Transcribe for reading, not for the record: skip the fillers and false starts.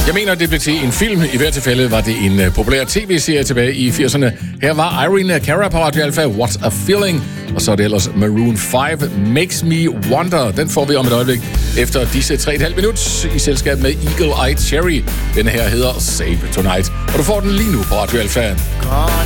Jeg mener, det blev til en film. I hvert tilfælde var det en populær tv-serie tilbage i 80'erne. Her var Irene Cara på Radio Alpha, What a Feeling. Og så er det ellers Maroon 5, Makes Me Wonder. Den får vi om et øjeblik efter disse 3,5 minutter i selskab med Eagle Eye Cherry. Den her hedder Save Tonight. Og du får den lige nu på Radio Alpha.